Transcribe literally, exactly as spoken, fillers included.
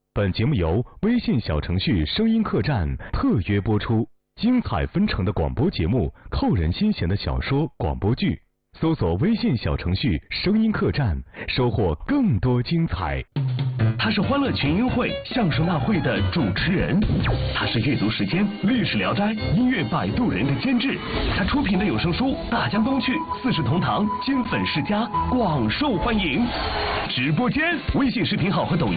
本节目由微信小程序声音客栈特约播出，精彩纷呈的广播节目，扣人心弦的小说广播剧，搜索微信小程序声音客栈，收获更多精彩。 他是欢乐群英会相声大会的主持人，他是阅读时间历史聊斋音乐摆渡人的监制，他出品的有声书《大江东去》四世同堂金粉世家广受欢迎。直播间微信视频号和抖音